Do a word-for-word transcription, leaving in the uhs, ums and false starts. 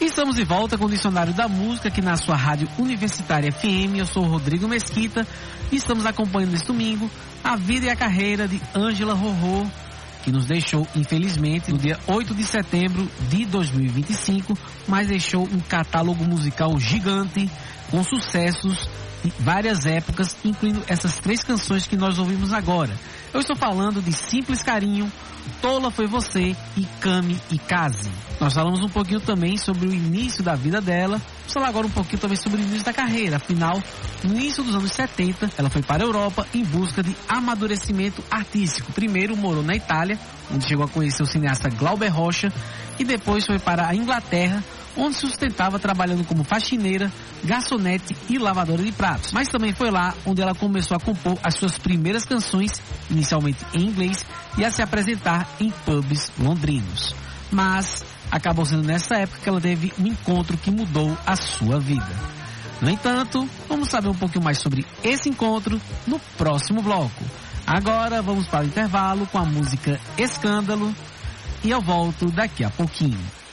Estamos de volta com o Dicionário da Música aqui na sua rádio Universitária F M. Eu sou o Rodrigo Mesquita e estamos acompanhando neste domingo a vida e a carreira de Ângela Rorô, que nos deixou, infelizmente, no dia oito de setembro de dois mil e vinte e cinco, mas deixou um catálogo musical gigante com sucessos de várias épocas, incluindo essas três canções que nós ouvimos agora. Eu estou falando de Simples Carinho, Tola Foi Você e Came e Case. Nós falamos um pouquinho também sobre o início da vida dela. Vamos falar agora um pouquinho também sobre o início da carreira. Afinal, no início dos anos setenta, ela foi para a Europa em busca de amadurecimento artístico. Primeiro morou na Itália, onde chegou a conhecer o cineasta Glauber Rocha, e depois foi para a Inglaterra, onde se sustentava trabalhando como faxineira, garçonete e lavadora de pratos. Mas também foi lá onde ela começou a compor as suas primeiras canções, inicialmente em inglês, e a se apresentar em pubs londrinos. Mas acabou sendo nessa época que ela teve um encontro que mudou a sua vida. No entanto, vamos saber um pouquinho mais sobre esse encontro no próximo bloco. Agora vamos para o intervalo com a música Escândalo e eu volto daqui a pouquinho.